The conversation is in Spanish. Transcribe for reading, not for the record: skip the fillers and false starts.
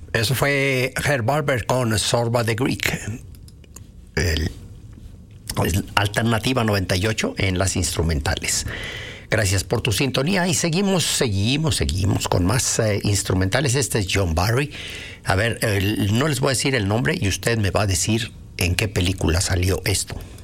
Eso fue Herb Barber con Sorba the Greek. Alternativa 98 en las instrumentales. Gracias por tu sintonía y seguimos con más instrumentales. Este es John Barry. A ver, no les voy a decir el nombre y usted me va a decir en qué película salió esto.